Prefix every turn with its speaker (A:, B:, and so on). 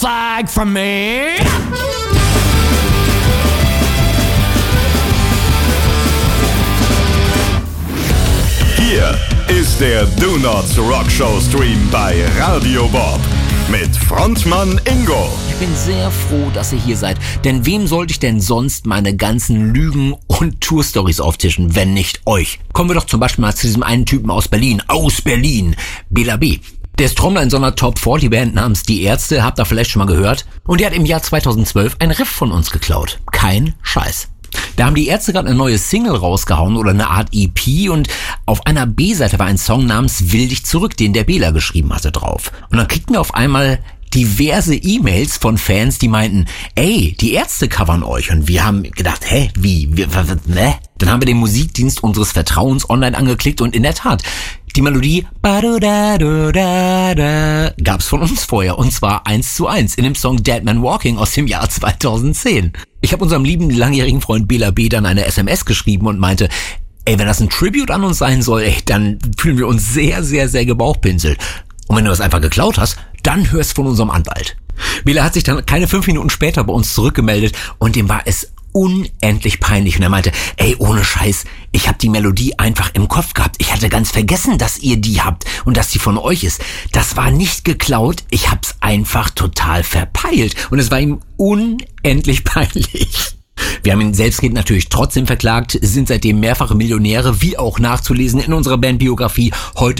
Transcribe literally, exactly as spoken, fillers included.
A: flag from me.
B: Hier ist der Do Not Rock Show Stream bei Radio Bob mit Frontmann Ingo.
A: Ich bin sehr froh, dass ihr hier seid, denn wem sollte ich denn sonst meine ganzen Lügen und Tour-Stories auftischen, wenn nicht euch? Kommen wir doch zum Beispiel mal zu diesem einen Typen aus Berlin, aus Berlin, Bela B. Der ist Trommler in so einer Top vierzig Band namens Die Ärzte, habt ihr vielleicht schon mal gehört. Und der hat im Jahr zweitausendzwölf ein Riff von uns geklaut. Kein Scheiß. Da haben die Ärzte gerade eine neue Single rausgehauen oder eine Art E P und auf einer B-Seite war ein Song namens Will dich zurück, den der Bela geschrieben hatte drauf. Und dann kriegten wir auf einmal diverse E-Mails von Fans, die meinten, ey, die Ärzte covern euch. Und wir haben gedacht, hä, wie, wie was, ne? Dann haben wir den Musikdienst unseres Vertrauens online angeklickt und in der Tat, die Melodie gab's von uns vorher und zwar eins zu eins in dem Song Dead Man Walking aus dem Jahr zweitausendzehn. Ich habe unserem lieben langjährigen Freund Bela B. dann eine S M S geschrieben und meinte, ey, wenn das ein Tribute an uns sein soll, ey, dann fühlen wir uns sehr, sehr, sehr gebauchpinselt. Und wenn du das einfach geklaut hast, dann hörst von unserem Anwalt. Bela hat sich dann keine fünf Minuten später bei uns zurückgemeldet und dem war es unendlich peinlich und er meinte, ey, ohne Scheiß, ich habe die Melodie einfach im Kopf gehabt. Ich hatte ganz vergessen, dass ihr die habt und dass die von euch ist. Das war nicht geklaut, ich hab's einfach total verpeilt und es war ihm unendlich peinlich. Wir haben ihn selbstredend natürlich trotzdem verklagt, sind seitdem mehrfache Millionäre, wie auch nachzulesen in unserer Bandbiografie. Heute